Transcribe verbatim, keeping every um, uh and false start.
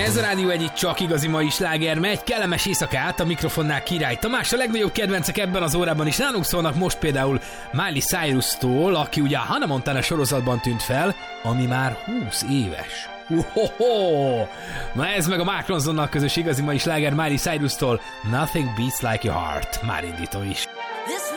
Ez a Rádió egyik csak igazi mai sláger megy, kellemes éjszakát, a mikrofonnál Király Tamás, a legnagyobb kedvencek ebben az órában is nálunk szólnak most például Miley Cyrus-tól, aki ugye a Hannah Montana sorozatban tűnt fel, ami már húsz éves. Uhoho! Na ez meg a Mark Ronsonnal közös igazi mai sláger Miley Cyrus-tól, Nothing Beats Like Your Heart, már indító is.